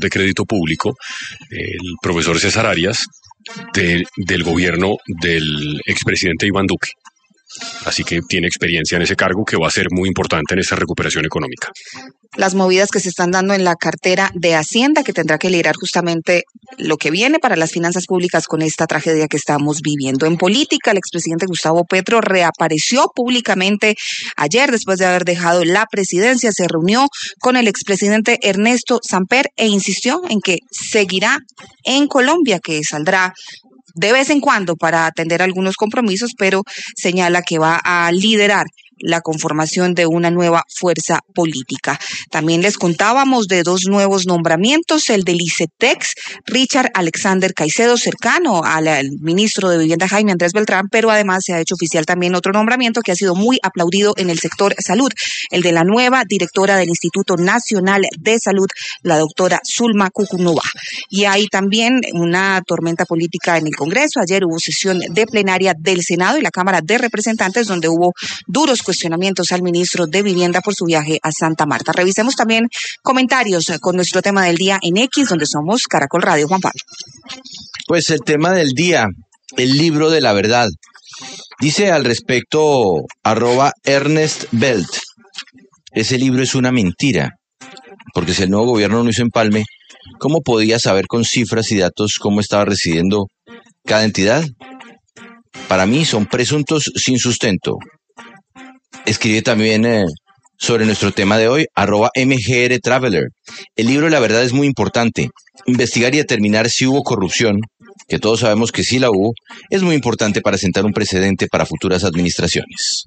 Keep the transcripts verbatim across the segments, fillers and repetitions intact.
de crédito público, el profesor César Arias, de, del gobierno del expresidente Iván Duque. Así que tiene experiencia en ese cargo que va a ser muy importante en esa recuperación económica. Las movidas que se están dando en la cartera de Hacienda, que tendrá que liderar justamente lo que viene para las finanzas públicas con esta tragedia que estamos viviendo. En política, el expresidente Gustavo Petro reapareció públicamente ayer después de haber dejado la presidencia. Se reunió con el expresidente Ernesto Samper e insistió en que seguirá en Colombia, que saldrá de vez en cuando para atender algunos compromisos, pero señala que va a liderar la conformación de una nueva fuerza política. También les contábamos de dos nuevos nombramientos, el del ICETEX, Richard Alexander Caicedo, cercano al, al ministro de Vivienda Jaime Andrés Beltrán, pero además se ha hecho oficial también otro nombramiento que ha sido muy aplaudido en el sector salud, el de la nueva directora del Instituto Nacional de Salud, la doctora Zulma Cucunova. Y hay también una tormenta política en el Congreso. Ayer hubo sesión de plenaria del Senado y la Cámara de Representantes, donde hubo duros cuestionamientos al ministro de Vivienda por su viaje a Santa Marta. Revisemos también comentarios con nuestro tema del día en X, donde somos Caracol Radio. Juan Pablo. Pues el tema del día, el libro de la verdad. Dice al respecto arroba Ernest Belt, ese libro es una mentira, porque si el nuevo gobierno no hizo empalme, ¿cómo podía saber con cifras y datos cómo estaba residiendo cada entidad? Para mí son presuntos sin sustento. Escribe también eh, sobre nuestro tema de hoy, arroba M G R Traveler. El libro La Verdad es muy importante. Investigar y determinar si hubo corrupción, que todos sabemos que sí la hubo, es muy importante para sentar un precedente para futuras administraciones.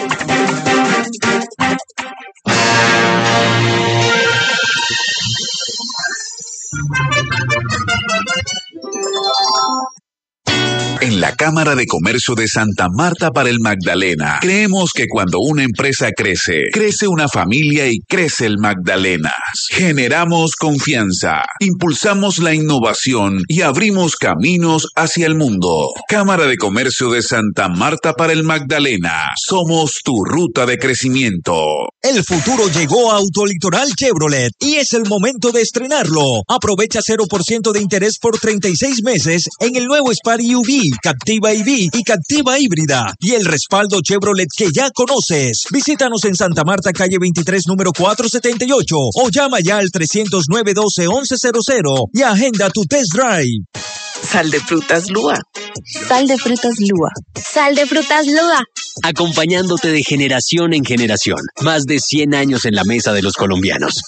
En la Cámara de Comercio de Santa Marta para el Magdalena, creemos que cuando una empresa crece, crece una familia y crece el Magdalenas. Generamos confianza, impulsamos la innovación y abrimos caminos hacia el mundo. Cámara de Comercio de Santa Marta para el Magdalena. Somos tu ruta de crecimiento. El futuro llegó a Autolitoral Chevrolet y es el momento de estrenarlo. Aprovecha cero por ciento de interés por treinta y seis meses en el nuevo Spari U V, Captiva I V y Captiva Híbrida y el respaldo Chevrolet que ya conoces. Visítanos en Santa Marta, calle veintitrés, número cuatrocientos setenta y ocho o llama ya al trescientos nueve, doce, once cero cero y agenda tu test drive. Sal de frutas Lua. Sal de frutas Lua. Sal de frutas Lua. Acompañándote de generación en generación. Más de cien años en la mesa de los colombianos.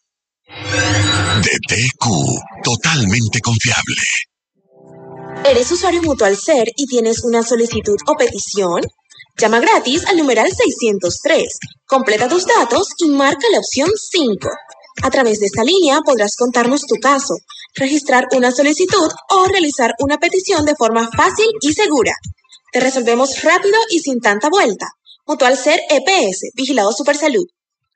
D T Q, totalmente confiable. ¿Eres usuario Mutual Ser y tienes una solicitud o petición? Llama gratis al numeral seiscientos tres, completa tus datos y marca la opción cinco. A través de esta línea podrás contarnos tu caso, registrar una solicitud o realizar una petición de forma fácil y segura. Te resolvemos rápido y sin tanta vuelta. Mutual Ser E P S, Vigilado Supersalud.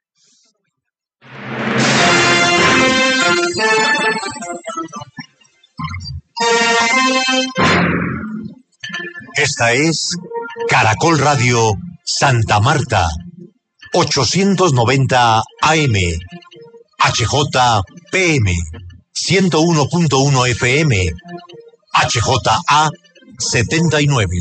Esta es Caracol Radio Santa Marta, ochocientos noventa A M, H J P M, ciento uno punto uno F M, H J A setenta y nueve.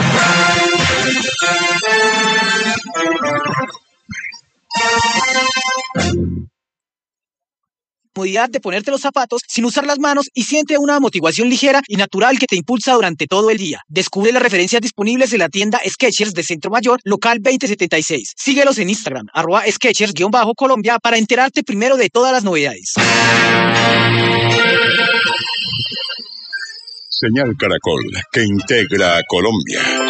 Comodidad de ponerte los zapatos sin usar las manos y siente una amortiguación ligera y natural que te impulsa durante todo el día. Descubre las referencias disponibles en la tienda Skechers de Centro Mayor, local veinte setenta y seis. Síguelos en Instagram, arroba Skechers-Colombia para enterarte primero de todas las novedades. Señal Caracol, que integra a Colombia.